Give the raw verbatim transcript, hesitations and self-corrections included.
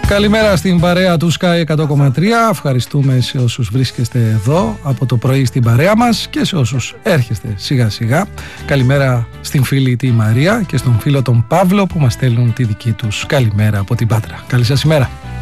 Καλημέρα στην παρέα του Sky εκατό κόμμα τρία. Ευχαριστούμε σε όσους βρίσκεστε εδώ από το πρωί στην παρέα μας και σε όσους έρχεστε σιγά σιγά. Καλημέρα στην φίλη τη Μαρία και στον φίλο τον Παύλο που μας στέλνουν τη δική τους καλημέρα από την Πάτρα. Καλή σας ημέρα.